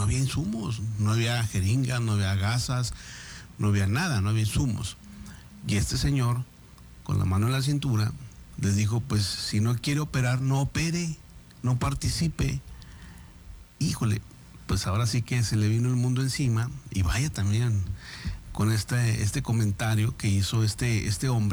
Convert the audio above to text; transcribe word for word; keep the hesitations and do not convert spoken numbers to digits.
no había insumos, no había jeringas, no había gasas, no había nada, no había insumos. Y este señor, con la mano en la cintura, les dijo, pues si no quiere operar, no opere, no participe. Híjole, pues ahora sí que se le vino el mundo encima, y vaya también con este, este comentario que hizo este, este hombre.